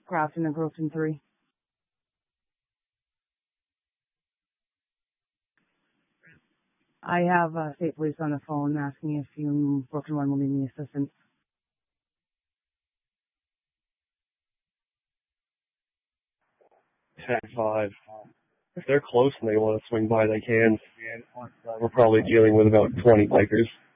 Grafton and Groveton 3. I have state police on the phone asking if you Broken 1 will need any assistance. 10-5. If they're close and they want to swing by, they can. We're probably dealing with about 20 bikers.